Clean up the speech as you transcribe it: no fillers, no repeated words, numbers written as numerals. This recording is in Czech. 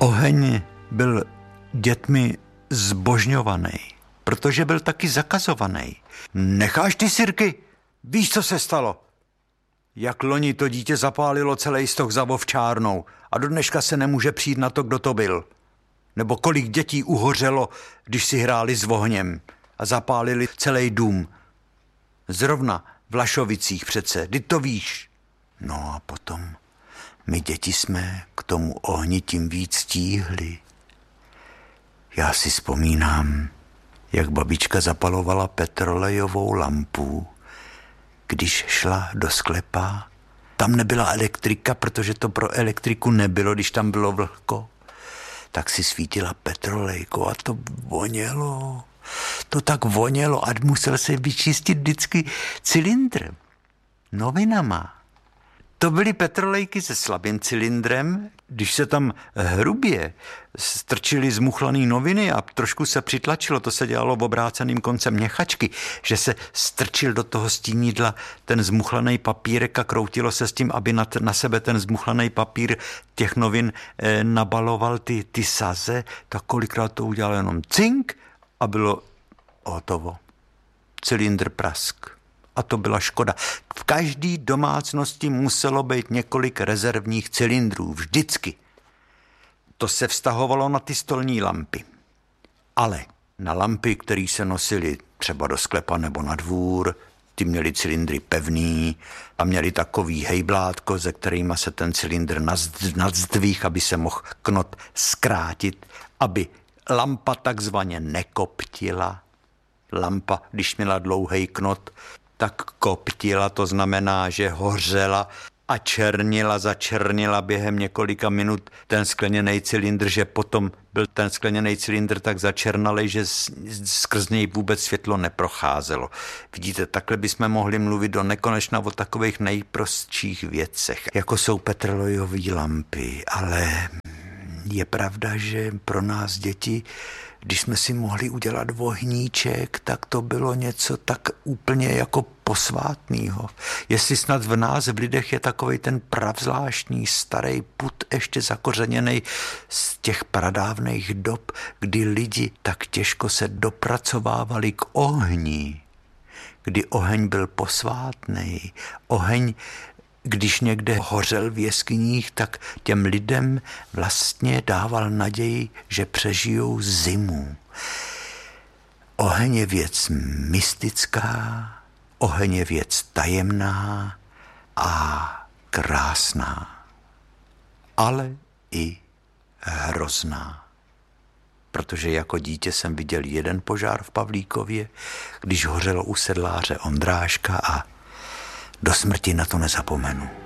Oheň byl dětmi zbožňovaný, protože byl taky zakazovaný. Necháš ty sirky? Víš, co se stalo? Jak loni to dítě zapálilo celý stok za ovčárnou a do dneška se nemůže přijít na to, kdo to byl. Nebo kolik dětí uhořelo, když si hráli s ohněm a zapálili celý dům. Zrovna v Lašovicích přece, ty to víš. No a potom my děti jsme k tomu ohni tím víc tíhli. Já si vzpomínám, jak babička zapalovala petrolejovou lampu, když šla do sklepa. Tam nebyla elektrika, protože to pro elektriku nebylo, když tam bylo vlhko. Tak si svítila petrolejkou a to vonělo. To tak vonělo a musel se vyčistit vždycky cylindr novinama. To byly petrolejky se slabým cylindrem, když se tam hrubě strčily zmuchlaný noviny a trošku se přitlačilo, to se dělalo obráceným koncem měchačky, že se strčil do toho stínidla ten zmuchlaný papírek a kroutilo se s tím, aby na sebe ten zmuchlaný papír těch novin nabaloval ty saze, tak kolikrát to udělalo jenom cink a bylo hotovo. Cylindr prask. A to byla škoda. V každé domácnosti muselo být několik rezervních cylindrů. Vždycky. To se vztahovalo na ty stolní lampy. Ale na lampy, které se nosily třeba do sklepa nebo na dvůr, ty měly cylindry pevný a měly takový hejblátko, ze kterýma se ten cylindr nadzdvih, aby se mohl knot zkrátit, aby lampa takzvaně nekoptila. Lampa, když měla dlouhý knot, tak koptila, to znamená, že hořela a začernila během několika minut ten skleněný cylindr, že potom byl ten skleněný cylindr tak začernalej, že skrz něj vůbec světlo neprocházelo. Vidíte, takhle bychom mohli mluvit do nekonečna o takových nejprostších věcech, jako jsou petrolejové lampy, ale je pravda, že pro nás děti, když jsme si mohli udělat vohníček, tak to bylo něco tak úplně jako posvátného. Jestli snad v nás, v lidech, je takovej ten pravzvláštní starý pud ještě zakořeněný z těch pradávných dob, kdy lidi tak těžko se dopracovávali k ohni, kdy oheň byl posvátný, oheň, když někde hořel v jeskyních, tak těm lidem vlastně dával naději, že přežijou zimu. Oheň je věc mystická, oheň je věc tajemná a krásná, ale i hrozná. Protože jako dítě jsem viděl jeden požár v Pavlíkově, když hořelo u sedláře Ondráška a do smrti na to nezapomenu.